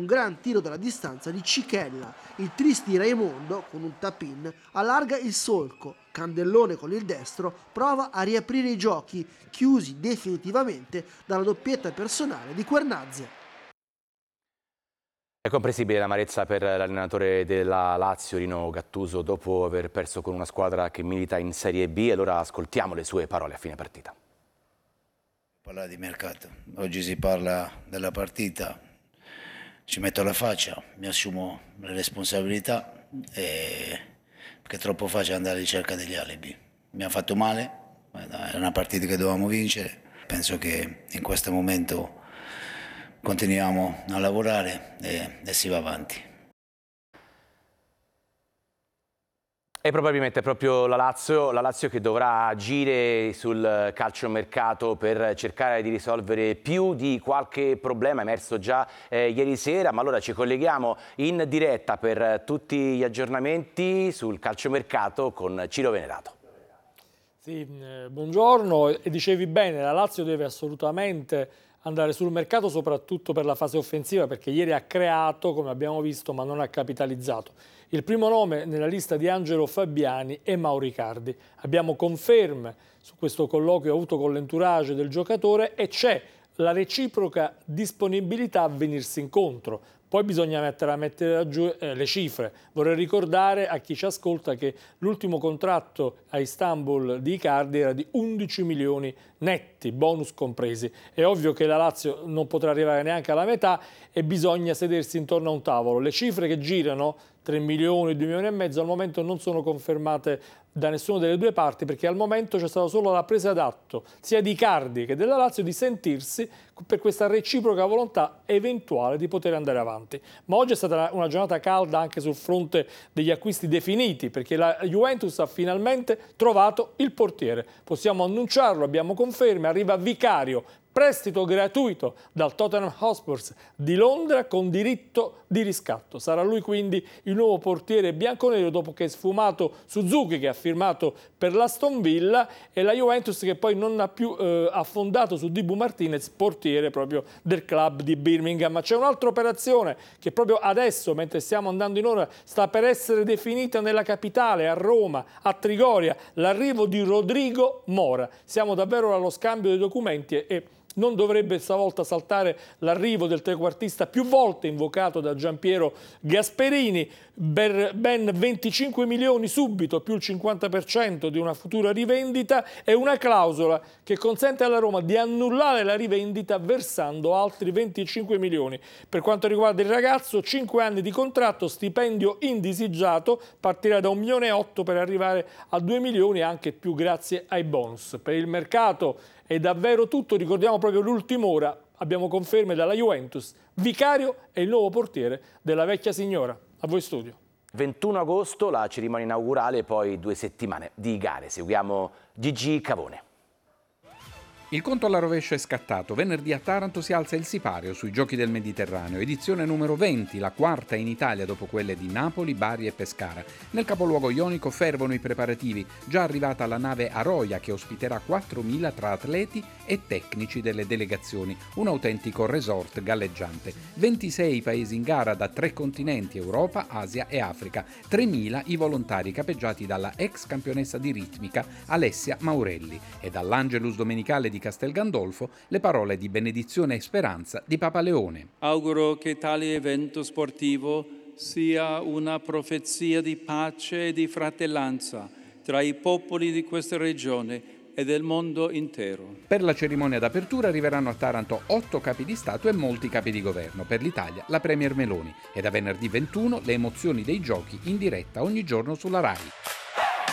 un gran tiro dalla distanza di Cichella. Il tris di Raimondo, con un tap-in, allarga il solco. Candellone con il destro prova a riaprire i giochi, chiusi definitivamente dalla doppietta personale di Quernazia. È comprensibile l'amarezza per l'allenatore della Lazio, Rino Gattuso, dopo aver perso con una squadra che milita in Serie B. Allora ascoltiamo le sue parole a fine partita. Parlare di mercato, oggi si parla della partita, ci metto la faccia, mi assumo le responsabilità, perché è troppo facile andare in cerca degli alibi. Mi ha fatto male, è una partita che dovevamo vincere, penso che in questo momento continuiamo a lavorare e si va avanti. E probabilmente è proprio la Lazio che dovrà agire sul calciomercato per cercare di risolvere più di qualche problema emerso già ieri sera. Ma allora ci colleghiamo in diretta per tutti gli aggiornamenti sul calciomercato con Ciro Venerato. Sì, buongiorno. E dicevi bene, la Lazio deve assolutamente andare sul mercato, soprattutto per la fase offensiva, perché ieri ha creato, come abbiamo visto, ma non ha capitalizzato. Il primo nome nella lista di Angelo Fabiani è Mauro Icardi. Abbiamo conferme su questo colloquio avuto con l'entourage del giocatore e c'è la reciproca disponibilità a venirsi incontro. Poi bisogna mettere giù le cifre. Vorrei ricordare a chi ci ascolta che l'ultimo contratto a Istanbul di Icardi era di 11 milioni netti, bonus compresi. È ovvio che la Lazio non potrà arrivare neanche alla metà e bisogna sedersi intorno a un tavolo. Le cifre che girano, 3 milioni, 2 milioni e mezzo, al momento non sono confermate da nessuna delle due parti, perché al momento c'è stata solo la presa d'atto sia di Icardi che della Lazio di sentirsi per questa reciproca volontà eventuale di poter andare avanti. Ma oggi è stata una giornata calda anche sul fronte degli acquisti definiti, perché la Juventus ha finalmente trovato il portiere. Possiamo annunciarlo, abbiamo conferme, arriva Vicario, prestito gratuito dal Tottenham Hotspur di Londra con diritto di riscatto. Sarà lui quindi il nuovo portiere bianconero dopo che è sfumato Suzuki, che ha firmato per l'Aston Villa, e la Juventus che poi non ha più affondato su Dibu Martinez, portiere proprio del club di Birmingham. Ma c'è un'altra operazione che proprio adesso, mentre stiamo andando in ora, sta per essere definita nella capitale, a Roma, a Trigoria, l'arrivo di Rodrigo Mora. Siamo davvero allo scambio dei documenti e non dovrebbe stavolta saltare l'arrivo del trequartista più volte invocato da Giampiero Gasperini, ben 25 milioni subito, più il 50% di una futura rivendita e una clausola che consente alla Roma di annullare la rivendita versando altri 25 milioni. Per quanto riguarda il ragazzo, 5 anni di contratto, stipendio indisigiato, partirà da 1,8 milioni per arrivare a 2 milioni, anche più grazie ai bonus. Per il mercato è davvero tutto, ricordiamo proprio l'ultima ora, abbiamo conferme dalla Juventus, Vicario è il nuovo portiere della vecchia signora. A voi studio. 21 agosto la cerimonia inaugurale, poi 2 settimane di gare. Seguiamo Gigi Cavone. Il conto alla rovescia è scattato. Venerdì a Taranto si alza il sipario sui Giochi del Mediterraneo, edizione numero 20, la quarta in Italia dopo quelle di Napoli, Bari e Pescara. Nel capoluogo ionico fervono i preparativi, già arrivata la nave Aroia che ospiterà 4.000 tra atleti e tecnici delle delegazioni, un autentico resort galleggiante. 26 paesi in gara da 3 continenti, Europa, Asia e Africa. 3.000 i volontari capeggiati dalla ex campionessa di ritmica Alessia Maurelli e dall'Angelus domenicale di Castel Gandolfo le parole di benedizione e speranza di Papa Leone. Auguro che tale evento sportivo sia una profezia di pace e di fratellanza tra i popoli di questa regione e del mondo intero. Per la cerimonia d'apertura arriveranno a Taranto 8 capi di Stato e molti capi di governo. Per l'Italia la Premier Meloni. E da venerdì 21 le emozioni dei giochi in diretta ogni giorno sulla RAI.